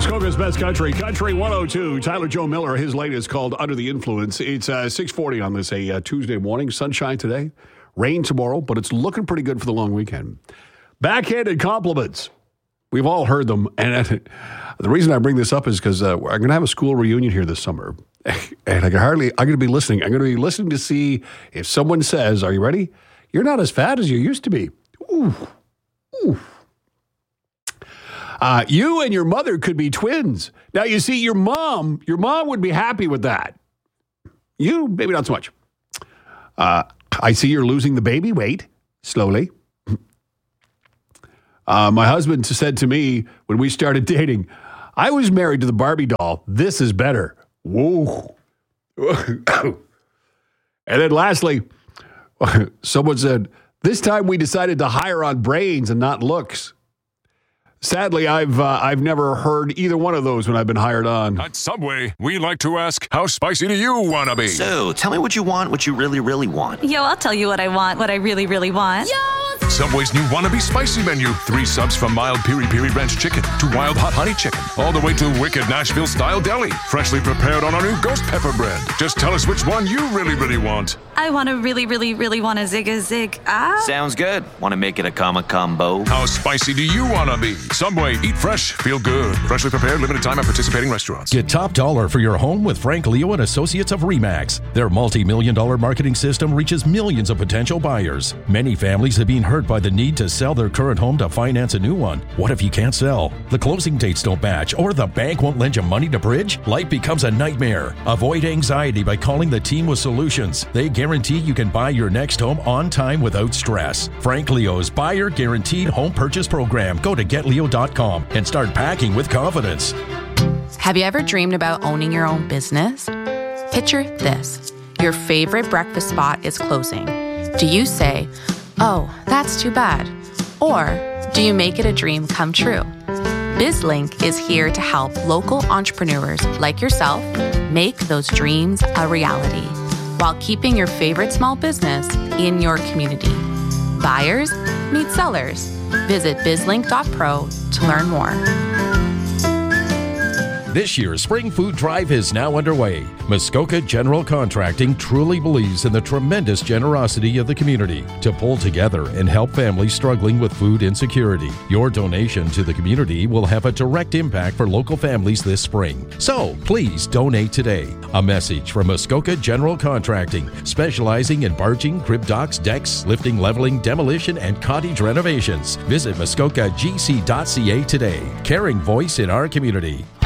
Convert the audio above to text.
Muskoka's Best Country, Country 102. Tyler Joe Miller, his latest called Under the Influence. It's 6:40 on this Tuesday morning. Sunshine today, rain tomorrow, but it's looking pretty good for the long weekend. Backhanded compliments. We've all heard them. And the reason I bring this up is because I'm going to have a school reunion here this summer. And I'm going to be listening. I'm going to be listening to see if someone says, are you ready? You're not as fat as you used to be. Ooh. Ooh. You and your mother could be twins. Now, you see, your mom would be happy with that. You, maybe not so much. I see you're losing the baby weight slowly. My husband said to me when we started dating, I was married to the Barbie doll. This is better. Whoa. And then lastly, someone said, this time we decided to hire on brains and not looks. Sadly, I've never heard either one of those when I've been hired on. At Subway, we like to ask, how spicy do you want to be? So, tell me what you want, what you really, really want. Yo, I'll tell you what I want, what I really, really want. Yo! Subway's new Wannabe Spicy menu. 3 subs from mild piri-piri ranch chicken to wild hot honey chicken. All the way to wicked Nashville-style deli. Freshly prepared on our new ghost pepper bread. Just tell us which one you really, really want. I want to really, really, really want a zig. Sounds good. Want to make it a combo? How spicy do you want to be? Subway, eat fresh, feel good. Freshly prepared, limited time at participating restaurants. Get top dollar for your home with Frank Leo and Associates of RE/MAX. Their multi-million-dollar marketing system reaches millions of potential buyers. Many families have been hurt by the need to sell their current home to finance a new one. What if you can't sell? The closing dates don't match, or the bank won't lend you money to bridge? Life becomes a nightmare. Avoid anxiety by calling the team with solutions. They guarantee you can buy your next home on time without stress. Frank Leo's Buyer Guaranteed Home Purchase Program. Go to getleo.com and start packing with confidence. Have you ever dreamed about owning your own business? Picture this. Your favorite breakfast spot is closing. Do you say, oh, that's too bad? Or do you make it a dream come true? BizLink is here to help local entrepreneurs like yourself make those dreams a reality while keeping your favorite small business in your community. Buyers meet sellers. Visit bizlink.pro to learn more. This year's Spring Food Drive is now underway. Muskoka General Contracting truly believes in the tremendous generosity of the community to pull together and help families struggling with food insecurity. Your donation to the community will have a direct impact for local families this spring. So please donate today. A message from Muskoka General Contracting, specializing in barging, crib docks, decks, lifting, leveling, demolition, and cottage renovations. Visit muskokagc.ca today. Caring voice in our community.